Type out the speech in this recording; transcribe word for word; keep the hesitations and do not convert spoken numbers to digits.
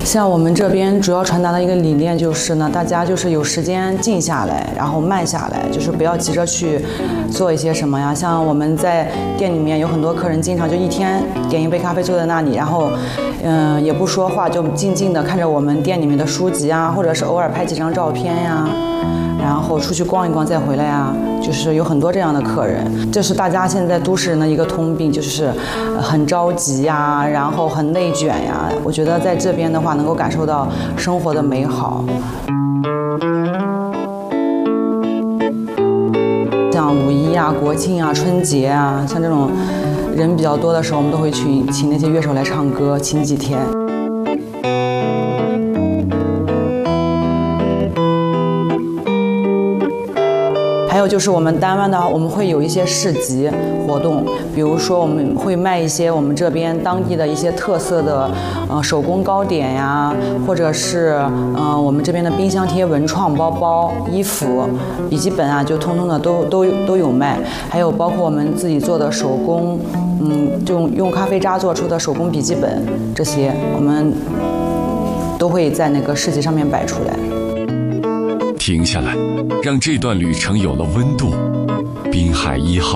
像我们这边主要传达的一个理念就是呢，大家就是有时间静下来，然后慢下来，就是不要急着去做一些什么呀。像我们在店里面有很多客人，经常就一天点一杯咖啡坐在那里，然后嗯、呃、也不说话，就静静的看着我们店里面的书籍啊，或者是偶尔拍几张照片呀。然后出去逛一逛再回来啊，就是有很多这样的客人。这是大家现在都市人的一个通病，就是很着急呀，然后很内卷呀。我觉得在这边的话，能够感受到生活的美好。像五一啊、国庆啊、春节啊，像这种人比较多的时候，我们都会去请那些乐手来唱歌，请几天。还有就是我们单湾的，我们会有一些市集活动，比如说我们会卖一些我们这边当地的一些特色的呃手工糕点呀，或者是呃我们这边的冰箱贴、文创包包、衣服、笔记本啊，就通通的都都都有卖。还有包括我们自己做的手工，嗯，就用咖啡渣做出的手工笔记本，这些我们都会在那个市集上面摆出来。 停下来，让这段旅程有了温度。滨海一号